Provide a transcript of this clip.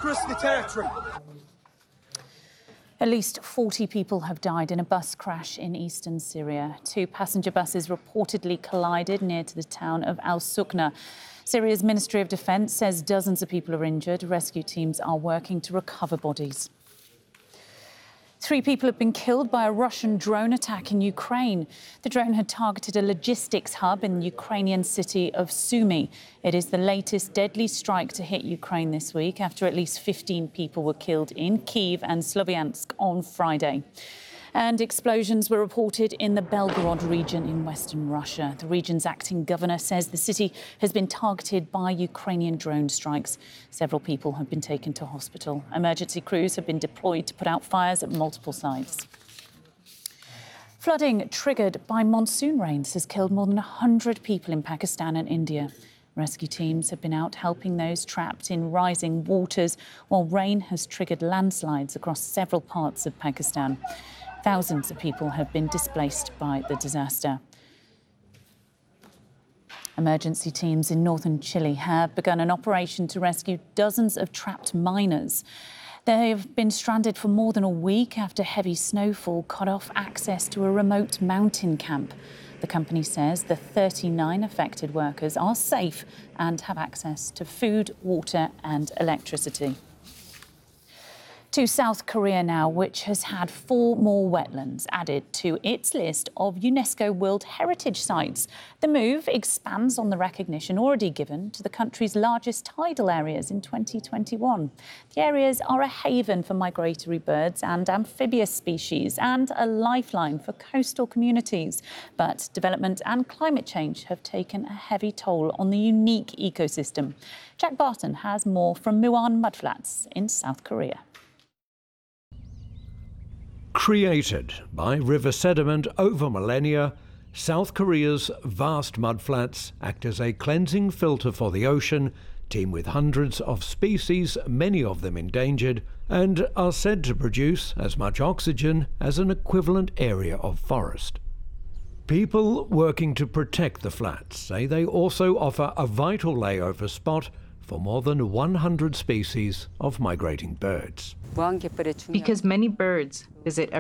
across the territory. At least 40 people have died in a bus crash in eastern Syria. 2 passenger buses reportedly collided near to the town of Al-Sukna. Syria's Ministry of Defence says dozens of people are injured. Rescue teams are working to recover bodies. 3 people have been killed by a Russian drone attack in Ukraine. The drone had targeted a logistics hub in the Ukrainian city of Sumy. It is the latest deadly strike to hit Ukraine this week after at least 15 people were killed in Kyiv and Sloviansk on Friday. And explosions were reported in the Belgorod region in western Russia. The region's acting governor says the city has been targeted by Ukrainian drone strikes. Several people have been taken to hospital. Emergency crews have been deployed to put out fires at multiple sites. Flooding triggered by monsoon rains has killed more than 100 people in Pakistan and India. Rescue teams have been out helping those trapped in rising waters, while rain has triggered landslides across several parts of Pakistan. Thousands of people have been displaced by the disaster. Emergency teams in northern Chile have begun an operation to rescue dozens of trapped miners. They have been stranded for more than a week after heavy snowfall cut off access to a remote mountain camp. The company says the 39 affected workers are safe and have access to food, water and electricity. To South Korea now, which has had 4 more wetlands added to its list of UNESCO World Heritage Sites. The move expands on the recognition already given to the country's largest tidal areas in 2021. The areas are a haven for migratory birds and amphibious species and a lifeline for coastal communities. But development and climate change have taken a heavy toll on the unique ecosystem. Jack Barton has more from Muan Mudflats in South Korea. Created by river sediment over millennia, South Korea's vast mudflats act as a cleansing filter for the ocean, teem with hundreds of species, many of them endangered, and are said to produce as much oxygen as an equivalent area of forest. People working to protect the flats say they also offer a vital layover spot for more than 100 species of migrating birds. Because many birds visit